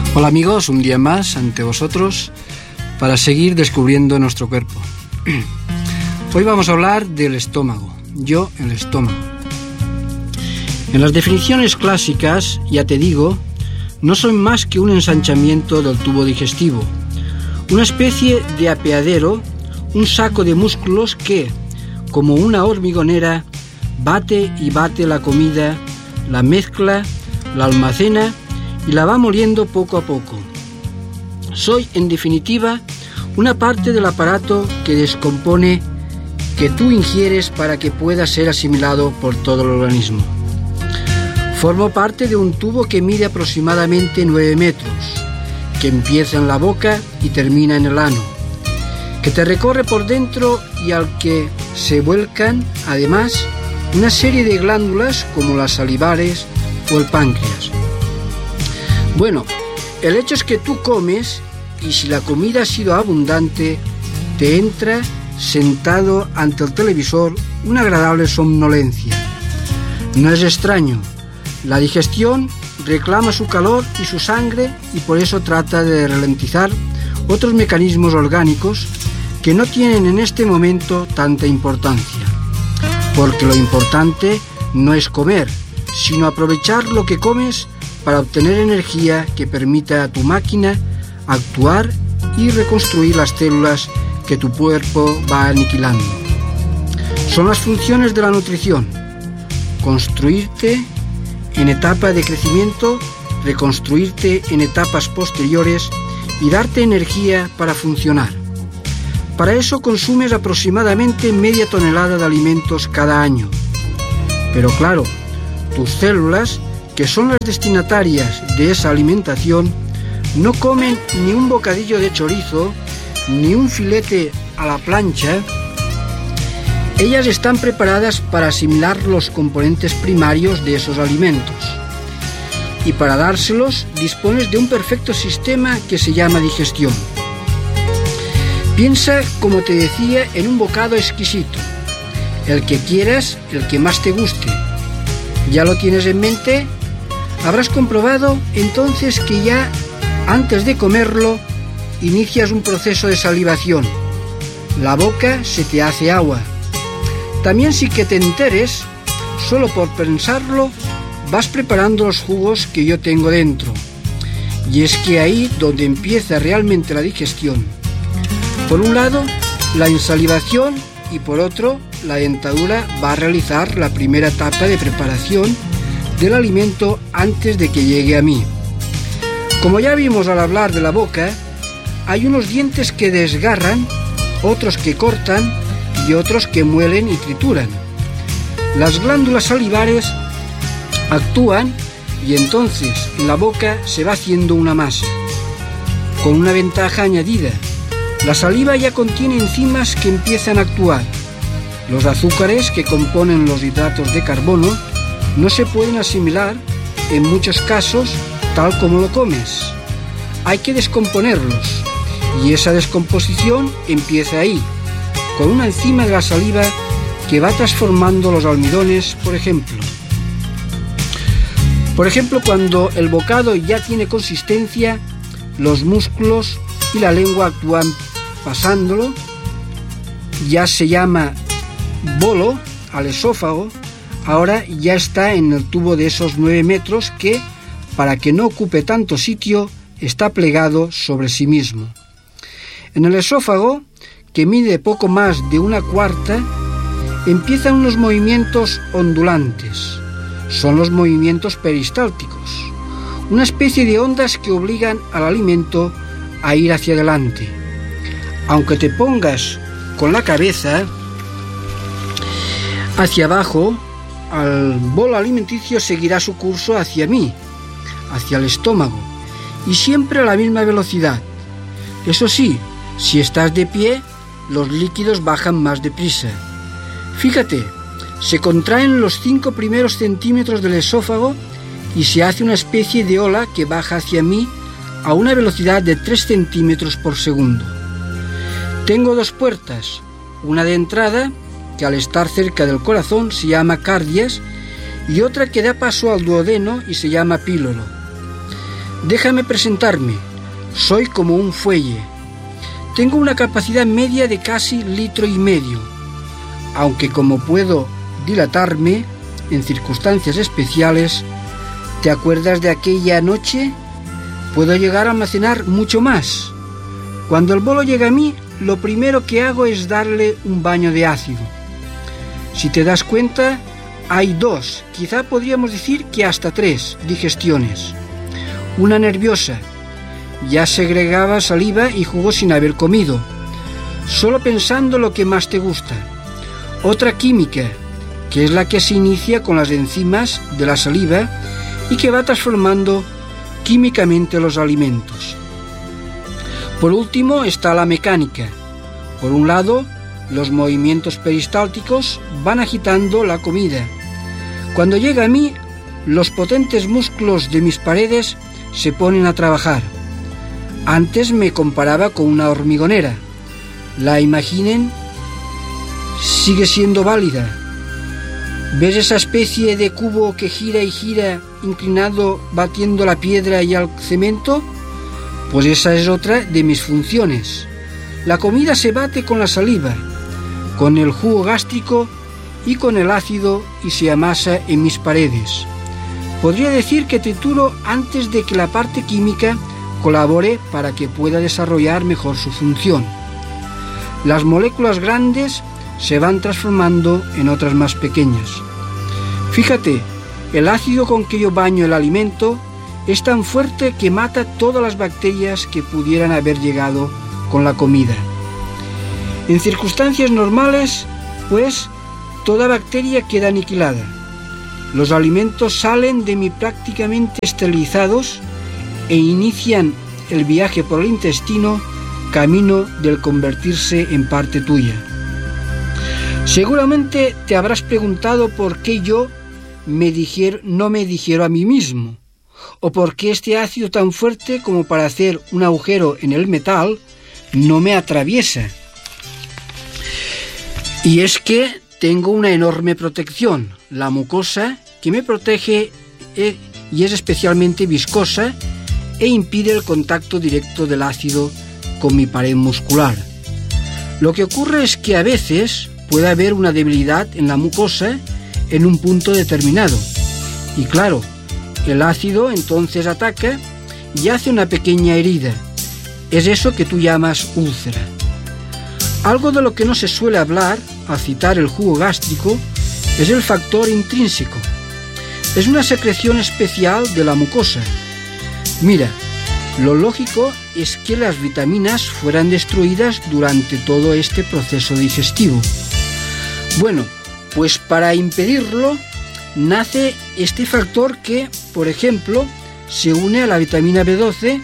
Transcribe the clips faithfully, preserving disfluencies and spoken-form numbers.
Hola amigos, un día más ante vosotros para seguir descubriendo nuestro cuerpo. Hoy vamos a hablar del estómago, yo el estómago. En las definiciones clásicas, ya te digo, no son más que un ensanchamiento del tubo digestivo, una especie de apeadero, un saco de músculos que, como una hormigonera, bate y bate la comida, la mezcla, la almacena y la va moliendo poco a poco. Soy, en definitiva, una parte del aparato que descompone, que tú ingieres para que pueda ser asimilado por todo el organismo. Formo parte de un tubo que mide aproximadamente nueve metros, que empieza en la boca y termina en el ano, que te recorre por dentro y al que se vuelcan, además, una serie de glándulas como las salivares o el páncreas. Bueno, el hecho es que tú comes y si la comida ha sido abundante, te entra, sentado ante el televisor, una agradable somnolencia. No es extraño, la digestión reclama su calor y su sangre y por eso trata de ralentizar otros mecanismos orgánicos que no tienen en este momento tanta importancia. Porque lo importante no es comer, sino aprovechar lo que comes para obtener energía que permita a tu máquina actuar y reconstruir las células que tu cuerpo va aniquilando. Son las funciones de la nutrición: construirte en etapa de crecimiento, reconstruirte en etapas posteriores y darte energía para funcionar. Para eso consumes aproximadamente media tonelada de alimentos cada año. Pero claro, tus células, que son las destinatarias de esa alimentación, no comen ni un bocadillo de chorizo, ni un filete a la plancha. Ellas están preparadas para asimilar los componentes primarios de esos alimentos. Y para dárselos dispones de un perfecto sistema que se llama digestión. Piensa, como te decía, en un bocado exquisito, el que quieras, el que más te guste. ¿Ya lo tienes en mente? Habrás comprobado entonces que ya antes de comerlo inicias un proceso de salivación. La boca se te hace agua. También sin que te enteres, solo por pensarlo, vas preparando los jugos que yo tengo dentro. Y es que ahí donde empieza realmente la digestión. Por un lado, la insalivación y por otro, la dentadura va a realizar la primera etapa de preparación del alimento antes de que llegue a mí. Como ya vimos al hablar de la boca, hay unos dientes que desgarran, otros que cortan y otros que muelen y trituran. Las glándulas salivares actúan y entonces en la boca se va haciendo una masa. Con una ventaja añadida: la saliva ya contiene enzimas que empiezan a actuar. Los azúcares que componen los hidratos de carbono no se pueden asimilar en muchos casos tal como lo comes. Hay que descomponerlos y esa descomposición empieza ahí, con una enzima de la saliva que va transformando los almidones, por ejemplo. Por ejemplo, cuando el bocado ya tiene consistencia, los músculos y la lengua actúan pasándolo, ya se llama bolo al esófago. Ahora ya está en el tubo de esos nueve metros que, para que no ocupe tanto sitio, está plegado sobre sí mismo. En el esófago, que mide poco más de una cuarta, empiezan unos movimientos ondulantes. Son los movimientos peristálticos, una especie de ondas que obligan al alimento a ir hacia adelante. Aunque te pongas con la cabeza hacia abajo, el bolo alimenticio seguirá su curso hacia mí, hacia el estómago, y siempre a la misma velocidad. Eso sí, si estás de pie, los líquidos bajan más deprisa. Fíjate, se contraen los cinco primeros centímetros del esófago y se hace una especie de ola que baja hacia mí a una velocidad de tres centímetros por segundo. Tengo dos puertas, una de entrada, que al estar cerca del corazón se llama cardias, y otra que da paso al duodeno y se llama píloro. Déjame presentarme. Soy como un fuelle. Tengo una capacidad media de casi litro y medio, aunque como puedo dilatarme en circunstancias especiales, ¿te acuerdas de aquella noche? Puedo llegar a almacenar mucho más. Cuando el bolo llega a mí, lo primero que hago es darle un baño de ácido. Si te das cuenta, hay dos, quizá podríamos decir que hasta tres digestiones. Una nerviosa. Ya segregaba saliva y jugo sin haber comido, solo pensando lo que más te gusta. Otra química, que es la que se inicia con las enzimas de la saliva y que va transformando químicamente los alimentos. Por último está la mecánica. Por un lado, los movimientos peristálticos van agitando la comida. Cuando llega a mí, los potentes músculos de mis paredes se ponen a trabajar. Antes me comparaba con una hormigonera. La imaginen sigue siendo válida. ¿Ves esa especie de cubo que gira y gira, inclinado, batiendo la piedra y el cemento? Pues esa es otra de mis funciones. La comida se bate con la saliva, con el jugo gástrico y con el ácido y se amasa en mis paredes. Podría decir que trituro antes de que la parte química colabore para que pueda desarrollar mejor su función. Las moléculas grandes se van transformando en otras más pequeñas. Fíjate, el ácido con que yo baño el alimento es tan fuerte que mata todas las bacterias que pudieran haber llegado con la comida. En circunstancias normales, pues, toda bacteria queda aniquilada. Los alimentos salen de mí prácticamente esterilizados e inician el viaje por el intestino, camino del convertirse en parte tuya. Seguramente te habrás preguntado por qué yo me digiero, no me digiero a mí mismo, o por qué este ácido tan fuerte como para hacer un agujero en el metal no me atraviesa. Y es que tengo una enorme protección, la mucosa, que me protege eh, y es especialmente viscosa e impide el contacto directo del ácido con mi pared muscular. Lo que ocurre es que a veces puede haber una debilidad en la mucosa en un punto determinado. Y claro, el ácido entonces ataca y hace una pequeña herida. Es eso que tú llamas úlcera. Algo de lo que no se suele hablar al citar el jugo gástrico es el factor intrínseco. Es una secreción especial de la mucosa. Mira, lo lógico es que las vitaminas fueran destruidas durante todo este proceso digestivo. Bueno, pues para impedirlo nace este factor que, por ejemplo, se une a la vitamina B doce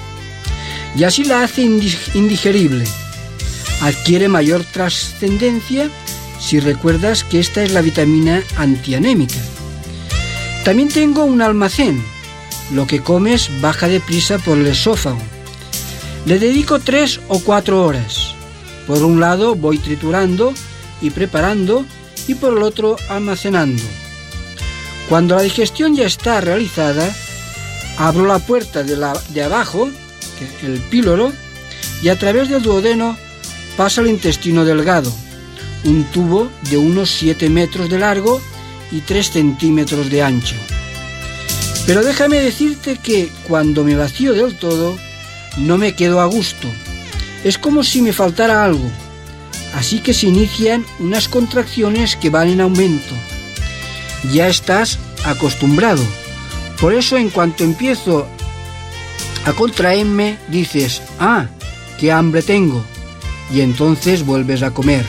y así la hace indigerible. Adquiere mayor trascendencia si recuerdas que esta es la vitamina antianémica. También tengo un almacén. Lo que comes baja deprisa por el esófago. Le dedico tres o cuatro horas. Por un lado voy triturando y preparando y por el otro almacenando. Cuando la digestión ya está realizada, abro la puerta de, la, de abajo, que es el píloro, y a través del duodeno pasa al intestino delgado, un tubo de unos siete metros de largo y tres centímetros de ancho. Pero déjame decirte que cuando me vacío del todo, no me quedo a gusto. Es como si me faltara algo. Así que se inician unas contracciones que van en aumento. Ya estás acostumbrado. Por eso en cuanto empiezo a contraerme, dices, ah, qué hambre tengo. Y entonces vuelves a comer.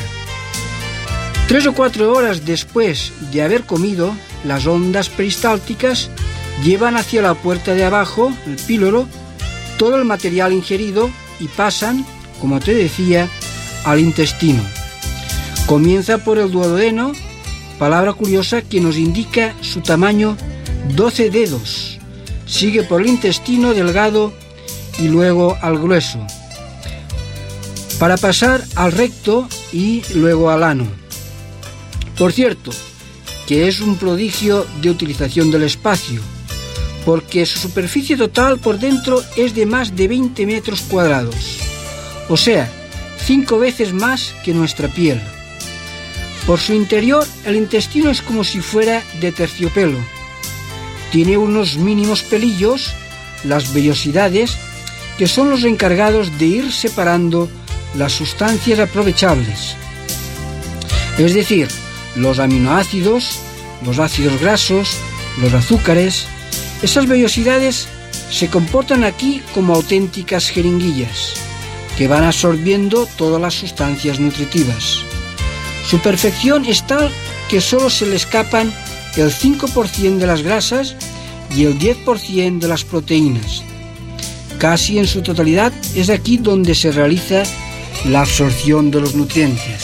Tres o cuatro horas después de haber comido, las ondas peristálticas llevan hacia la puerta de abajo, el píloro, todo el material ingerido y pasan, como te decía, al intestino. Comienza por el duodeno, palabra curiosa que nos indica su tamaño, doce dedos. Sigue por el intestino delgado y luego al grueso, para pasar al recto y luego al ano. Por cierto, que es un prodigio de utilización del espacio, porque su superficie total por dentro es de más de veinte metros cuadrados, o sea, cinco veces más que nuestra piel. Por su interior, el intestino es como si fuera de terciopelo. Tiene unos mínimos pelillos, las vellosidades, que son los encargados de ir separando las sustancias aprovechables. Es decir, los aminoácidos, los ácidos grasos, los azúcares. Esas vellosidades se comportan aquí como auténticas jeringuillas, que van absorbiendo todas las sustancias nutritivas. Su perfección es tal que solo se le escapan el cinco por ciento de las grasas y el diez por ciento de las proteínas. Casi en su totalidad es aquí donde se realiza la absorción de los nutrientes.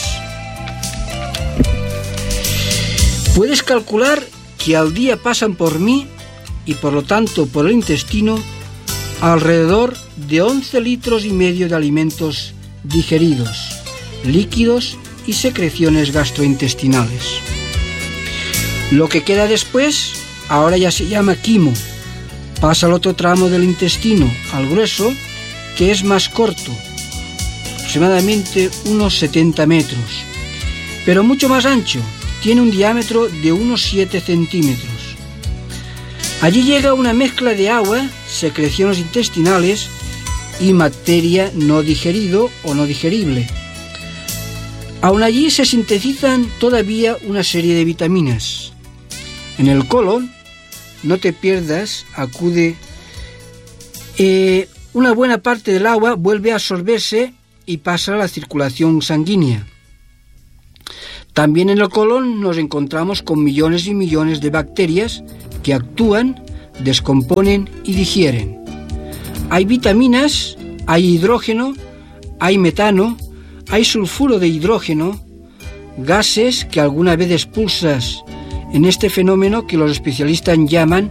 Puedes calcular que al día pasan por mí y por lo tanto por el intestino alrededor de once litros y medio de alimentos digeridos, líquidos y secreciones gastrointestinales. Lo que queda después ahora ya se llama quimo. Pasa al otro tramo del intestino, al grueso, que es más corto, aproximadamente unos setenta metros, pero mucho más ancho, tiene un diámetro de unos siete centímetros. Allí llega una mezcla de agua, secreciones intestinales y materia no digerido o no digerible. Aún allí se sintetizan todavía una serie de vitaminas. En el colon, no te pierdas, acude eh, una buena parte del agua vuelve a absorberse y pasa a la circulación sanguínea. También en el colon nos encontramos con millones y millones de bacterias que actúan, descomponen y digieren. Hay vitaminas, hay hidrógeno, hay metano, hay sulfuro de hidrógeno, gases que alguna vez expulsas en este fenómeno que los especialistas llaman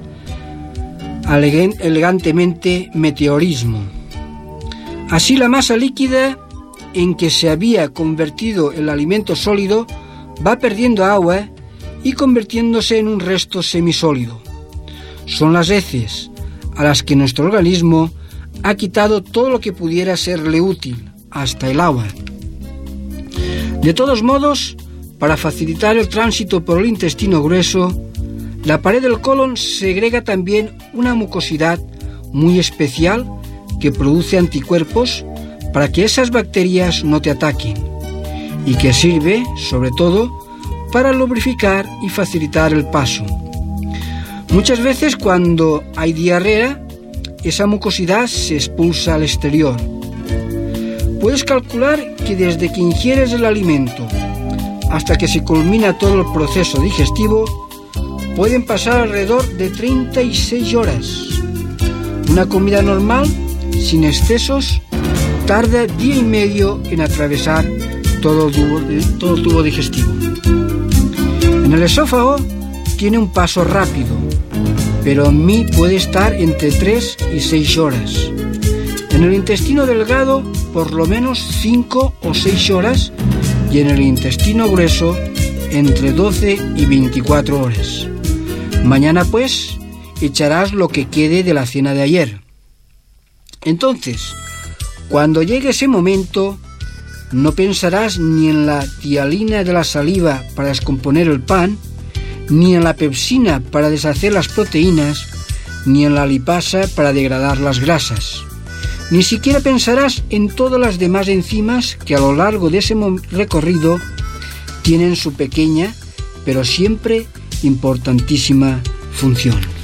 elegantemente meteorismo. Así la masa líquida en que se había convertido el alimento sólido va perdiendo agua y convirtiéndose en un resto semisólido. Son las heces a las que nuestro organismo ha quitado todo lo que pudiera serle útil, hasta el agua. De todos modos, para facilitar el tránsito por el intestino grueso, la pared del colon segrega también una mucosidad muy especial que produce anticuerpos para que esas bacterias no te ataquen y que sirve, sobre todo, para lubrificar y facilitar el paso. Muchas veces cuando hay diarrea, esa mucosidad se expulsa al exterior. Puedes calcular que desde que ingieres el alimento hasta que se culmina todo el proceso digestivo, pueden pasar alrededor de treinta y seis horas. Una comida normal, sin excesos, tarda día y medio en atravesar todo el tubo, todo el tubo digestivo. En el esófago tiene un paso rápido, pero en mí puede estar entre tres y seis horas. En el intestino delgado, por lo menos cinco o seis horas, y en el intestino grueso, entre doce y veinticuatro horas. Mañana, pues, echarás lo que quede de la cena de ayer. Entonces, cuando llegue ese momento, no pensarás ni en la tialina de la saliva para descomponer el pan, ni en la pepsina para deshacer las proteínas, ni en la lipasa para degradar las grasas. Ni siquiera pensarás en todas las demás enzimas que a lo largo de ese recorrido tienen su pequeña, pero siempre importantísima función.